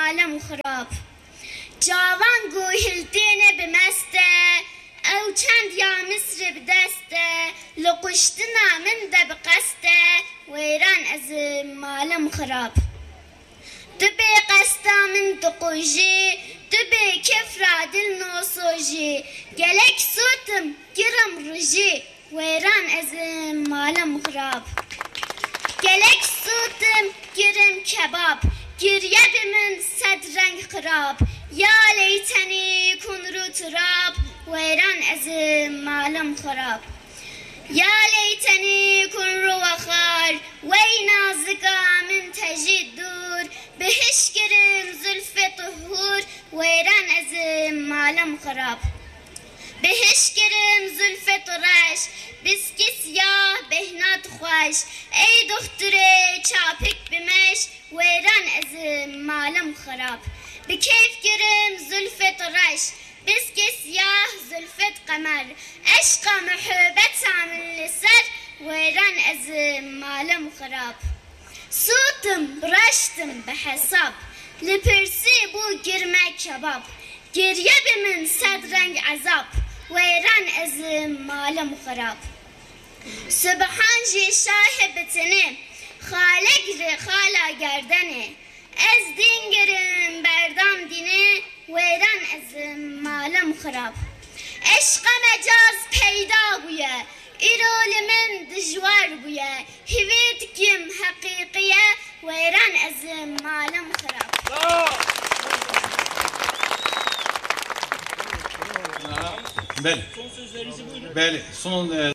malum xarab. Cavan guhildine bimeste, ev çend ya Misr bideste, lukuştina min de biqeste, weyran ez malum xarab. Dube qesta min tuquji, dube kefra dil nosoji, gelek sutum giram ruji, weyran ez malum xarab. Gelek sutum girim kebab, girye bimin sedreng xarab, ya leyteni kunru turab, weyran ez malum xarab. Ya leyteni kunru vakhar, wey nazika min tejid dur, behiş girim zülfe tuhur, weyran ez malum xarab. Behiş girim zülfe turaş, biski siyah behnat xoş, ey dokture çapik bimeş, weyran ez malum xarab. Bi keyf girim zülfe turaş, biski siyah zülfet kamer, eşqa muhabbet amil liser, weyran ez malum xarab. Sutum braştım behesab, lipirsi bu girme kebab, girye bimin sedreng azab, weyran ez malum xarab. Subhan ji şahibetini, xale giri xala gerdeni, ez din girim berdam dini, weyran ez malum xarab. Eşqa mecaz peyda buye, irolimin dijwar buye, hivit kim hakikiye, weyran ez malum xarab. Beli. Beli. Son